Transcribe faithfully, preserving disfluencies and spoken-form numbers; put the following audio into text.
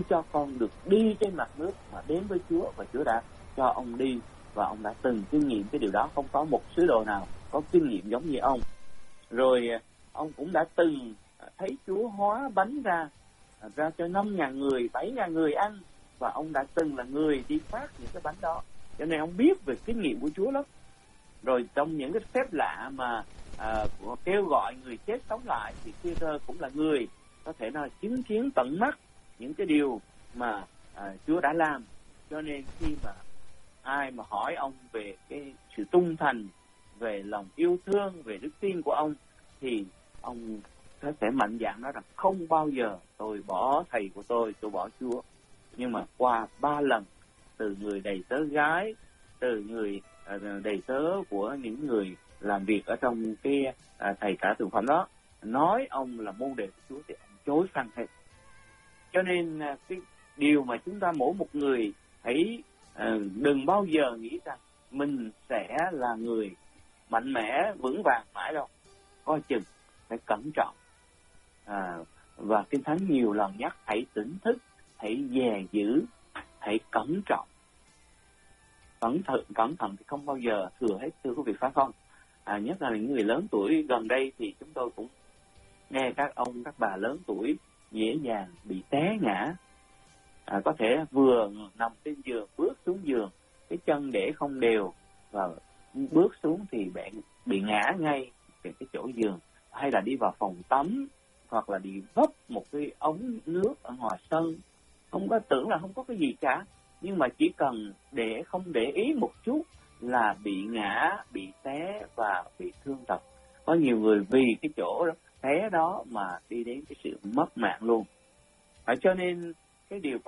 cho con được đi trên mặt nước mà đến với Chúa, và Chúa đã cho ông đi, và ông đã từng kinh nghiệm cái điều đó. Không có một sứ đồ nào có kinh nghiệm giống như ông. Rồi ông cũng đã từng thấy Chúa hóa bánh ra ra cho năm ngàn người, bảy ngàn người ăn, và ông đã từng là người đi phát những cái bánh đó, cho nên ông biết về kinh nghiệm của Chúa lắm. Rồi trong những cái phép lạ mà à, kêu gọi người chết sống lại, thì Peter cũng là người có thể nói chứng kiến tận mắt những cái điều mà à, Chúa đã làm. Cho nên khi mà ai mà hỏi ông về cái sự trung thành, về lòng yêu thương, về đức tin của ông, thì ông sẽ mạnh dạn nói rằng không bao giờ tôi bỏ thầy của tôi, tôi bỏ Chúa. Nhưng mà qua ba lần, từ người đầy tớ gái, từ người uh, đầy tớ của những người làm việc ở trong cái uh, thầy cả thực phẩm đó nói ông là môn đệ của Chúa, thì ông chối phăng hết. Cho nên uh, cái điều mà chúng ta mỗi một người hãy uh, đừng bao giờ nghĩ rằng mình sẽ là người mạnh mẽ vững vàng mãi đâu, coi chừng, phải cẩn trọng. À, và Kinh Thánh nhiều lần nhắc hãy tỉnh thức, hãy dè giữ, hãy cẩn trọng. Cẩn thận, cẩn thận thì không bao giờ thừa hết, thưa quý vị, phải không? À, nhất là những người lớn tuổi. Gần đây thì chúng tôi cũng nghe các ông, các bà lớn tuổi dễ dàng bị té ngã. À, có thể vừa nằm trên giường, bước xuống giường, cái chân để không đều, và bước xuống thì bị, bị ngã ngay về cái chỗ giường, hay là đi vào phòng tắm, hoặc là đi vấp một cái ống nước ở ngoài sân. Không có tưởng là không có cái gì cả, nhưng mà chỉ cần để không để ý một chút là bị ngã, bị té và bị thương tật. Có nhiều người vì cái chỗ đó, té đó mà đi đến cái sự mất mạng luôn. À, cho nên cái điều